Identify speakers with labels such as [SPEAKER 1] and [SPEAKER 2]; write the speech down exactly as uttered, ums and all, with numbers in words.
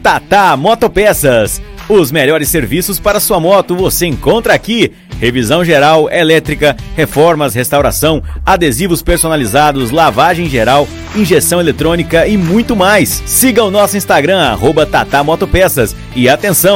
[SPEAKER 1] Tata Motopeças. Os melhores serviços para sua moto você encontra aqui. Revisão geral, elétrica, reformas, restauração, adesivos personalizados, lavagem geral, injeção eletrônica e muito mais. Siga o nosso Instagram, arroba Tata Motopeças. E atenção!